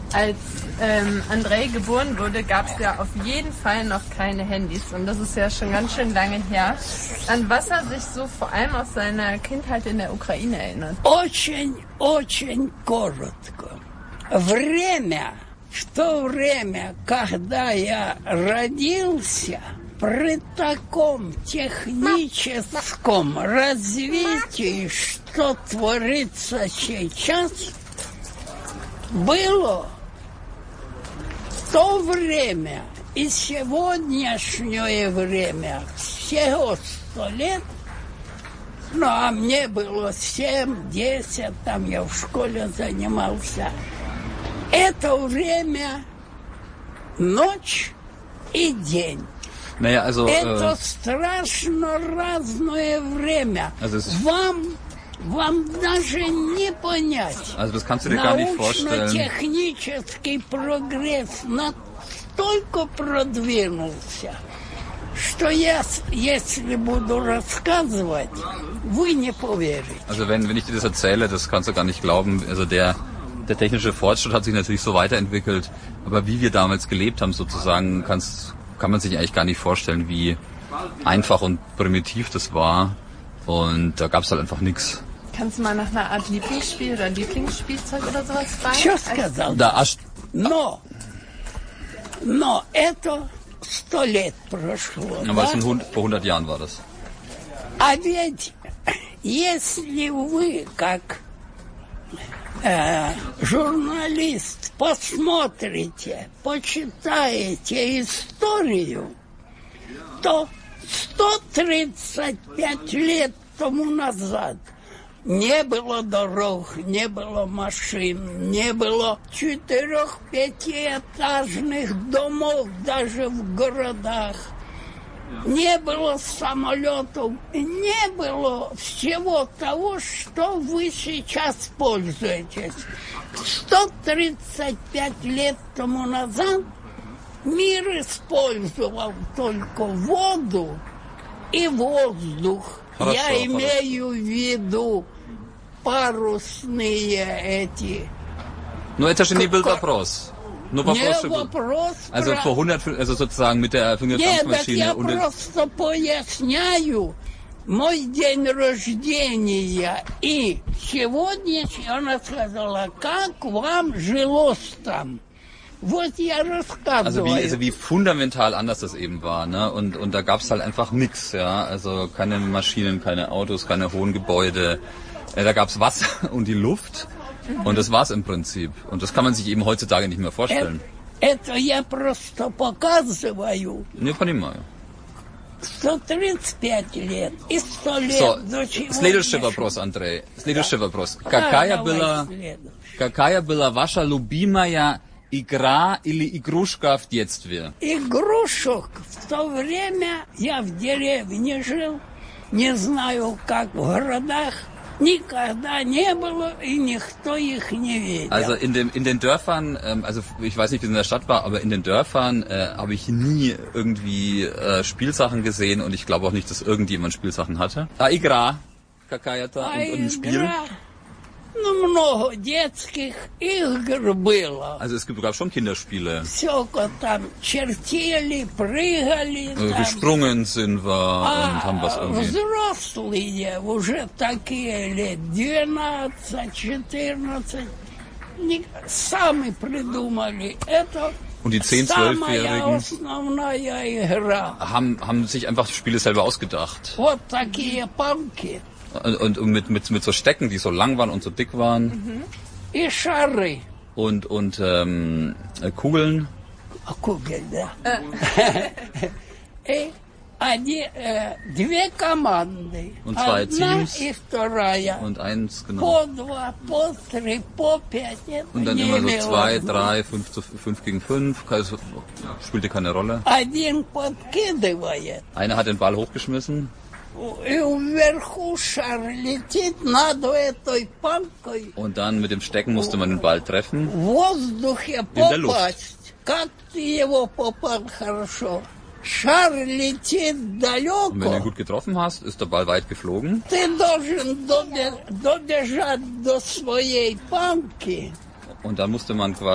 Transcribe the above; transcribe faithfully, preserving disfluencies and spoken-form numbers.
Als ähm, Andrei geboren wurde, gab es ja auf jeden Fall noch keine Handys. Und das ist ja schon ganz schön lange her. An was er sich so vor allem aus seiner Kindheit in der Ukraine erinnert. Очень, очень коротко. Время, в то время, когда я родился, при таком техническом развитии, что творится сейчас, было то время и сегодняшнее время всего сто лет, ну, а мне было семь, десять, там я в школе занимался. Это время ночь и день. Naja, also, Это äh, страшно разное время. Also es ist Вам, вам даже не понять. Also das kannst du dir gar nicht vorstellen. Научно-технический прогресс настолько продвинулся, что я, если буду рассказывать, вы не поверите. Also wenn, wenn ich dir das erzähle, das kannst du gar nicht glauben. Also der, der technische Fortschritt hat sich natürlich so weiterentwickelt, aber wie wir damals gelebt haben sozusagen, kannst, kann man sich eigentlich gar nicht vorstellen, wie einfach und primitiv das war. Und da gab es halt einfach nichts. Kannst du mal nach einer Art Lieblingsspiel oder Lieblingsspielzeug oder sowas fragen? Что сказал? Da аж... Но, но это сто лет прошло. Aber Да? es sind hund, vor hundert Jahren war das. А ведь, если вы, как э, журналист, посмотрите, почитаете историю, то сто тридцать пять лет тому назад не было дорог, не было машин, не было четырех-пятиэтажных домов даже в городах. Не было самолетов, не было всего того, что вы сейчас пользуетесь. сто тридцать пять лет тому назад мир использовал только воду и воздух. Хорошо, Я имею в виду парусные эти. Ну это же не был вопрос. Nur Не вопрос, вопрос. also про- vor hundert, also sozusagen mit der Erfindung der Нет, так Dampfmaschine я und den, просто поясняю мой день рождения. И сегодня она сказала, как вам жилось там? Вот я also рассказываю. wie, also wie fundamental anders das eben war, ne? Und und da gab's halt einfach nichts, ja. Also keine Maschinen, keine Autos, keine hohen Gebäude. Äh, da gab's Wasser und die Luft. Und das war's im Prinzip. Und das kann man sich eben heutzutage nicht mehr vorstellen. Это я просто показываю. Не понимаю. сто тридцать пять лет и сто лет So, до чего. следующий вопрос, Андрей. Следующий вопрос. Какая была, какая была ваша любимая игра или игрушка в детстве? Игрушек в то время я в деревне жил, не знаю, как в городах. Никогда не было, и никто их не видел. Also in dem in den Dörfern, ähm, also ich weiß nicht, wie es in der Stadt war, aber in den Dörfern äh, habe ich nie irgendwie äh, Spielsachen gesehen und ich glaube auch nicht, dass irgendjemand Spielsachen hatte. Ah, игра какая-то, А und, und ein Spiel. игра, ну, много детских игр было. Also es gibt gab schon Kinderspiele. Все там чертили, прыгали. Äh, Там. gesprungen sind wir und haben was А irgendwie. взрослые, уже такие лет двенадцать, четырнадцать, не- сами придумали. Это Und die zehn-, самая zwölfjährigen основная игра. haben haben sich einfach Spiele selber ausgedacht. Вот такие палки Und, und, und mit, mit, mit so Stecken, die so lang waren und so dick waren. и шары. Und, und ähm, äh, Kugeln. А кугель, да. И они, э, две команды. Und zwei Одна Teams. и вторая. Und eins, genau. По два, по три, по пять. Это Und dann не immer so имело zwei, значения. drei, fünf, zu, fünf gegen fünf. Also, spielte keine Rolle. Один подкидывает, Einer hat den Ball hochgeschmissen и вверху шар летит над этой палкой. und dann mit dem Stecken musste man den Ball treffen. В воздухе der Luft. попасть. Как ты его попал хорошо? Шар летит Und wenn du ihn далеко. gut getroffen hast, ist der Ball weit geflogen. Ты должен добе- добежать до своей палки Und dann musste man quasi